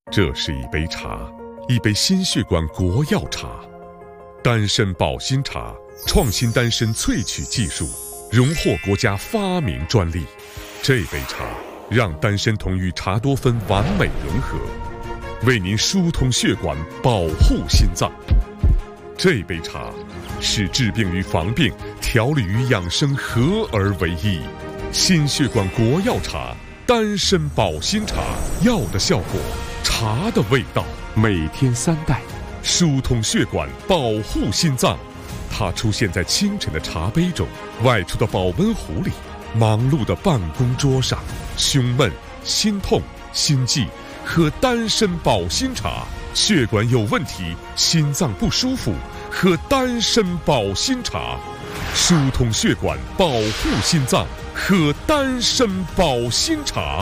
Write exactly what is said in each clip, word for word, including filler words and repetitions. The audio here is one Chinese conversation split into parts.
这是一杯茶，一杯心血管国药茶，丹参保心茶，创新丹参萃取技术，荣获国家发明专利。这杯茶让丹参酮与茶多酚完美融合，为您疏通血管，保护心脏。这杯茶是治病与防病、调理与养生合而为一。心血管国药茶，丹参保心茶，药的效果，茶的味道。每天三袋，疏通血管，保护心脏。它出现在清晨的茶杯中，外出的保温壶里，忙碌的办公桌上。胸闷、心痛、心悸，喝丹参保心茶。血管有问题，心脏不舒服，喝丹参保心茶。疏通血管，保护心脏，喝丹参保心茶。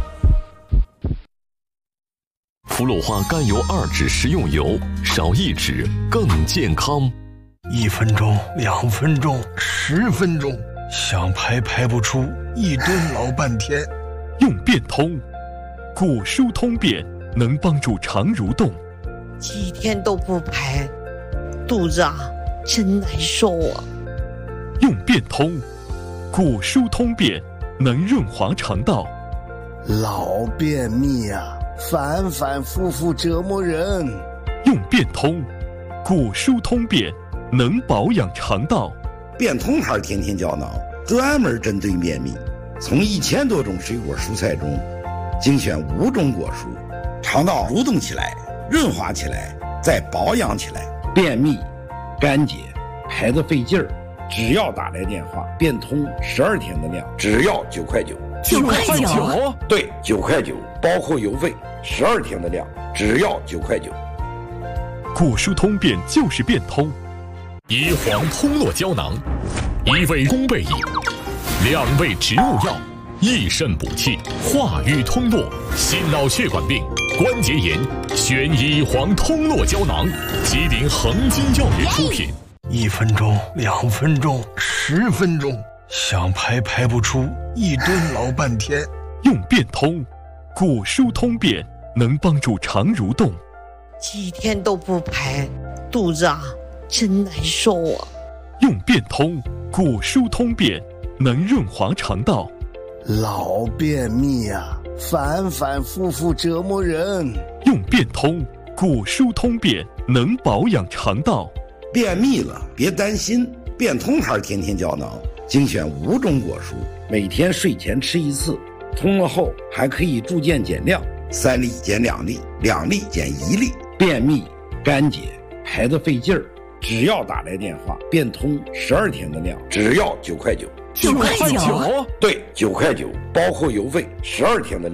福禄花甘油二酯食用油，少一酯更健康。 一分钟、两分钟、十分钟，想排排不出，一蹲老半天。 用变通，骨疏通便，能帮助肠蠕动。 几天都不排，肚子啊真难受啊。 用变通，骨疏通便，能润滑肠道。 老便秘啊，反反复复折磨人。 用变通，骨疏通便，能保养肠道。 变通牌天天胶囊专门针对便秘，从一千多种水果蔬菜中精选五种果蔬，肠道蠕动起来，润滑起来，再保养起来。便秘、干结、排得费劲儿，只要打来电话，变通十二天的量，只要九块九。 九块九？ 对，九块九，包括邮费，十二天的量，只要九块九。 骨疏通便就是变通。 乙黄通络胶囊，一味宫贝饮，两味植物药，益肾补气，化瘀通络，心脑血管病、关节炎，选乙黄通络胶囊，吉林恒金药业出品。 一分钟、两分钟、十分钟，想排排不出，一蹲老半天。 用变通，骨疏通便，能帮助肠蠕动。 几天都不排，肚子啊真难受啊。 用变通，骨疏通便，能润滑肠道。 老便秘啊，反反复复折磨人。 用变通，骨疏通便，能保养肠道。 便秘了别担心，变通牌天天胶囊精选五种果蔬，每天睡前吃一次，通了后还可以逐渐减量，三粒减两粒，两粒减一粒。便秘、干结、排得费劲儿，只要打来电话，变通十二天的量，只要九块九。 九块九？ 对，九块九，包括邮费，十二天的量。